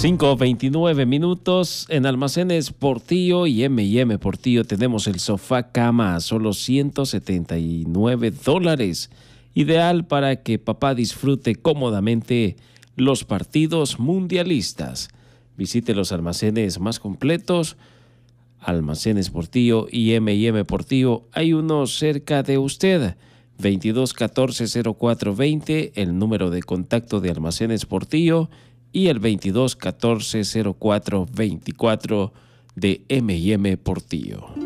5:29 en Almacenes Portillo y M&M Portillo tenemos el sofá cama a solo $179, ideal para que papá disfrute cómodamente los partidos mundialistas. Visite los almacenes más completos, Almacenes Portillo y M&M Portillo. Hay uno cerca de usted. 2214-0420, el número de contacto de Almacenes Portillo, y el 2214-0424 de M&M Portillo.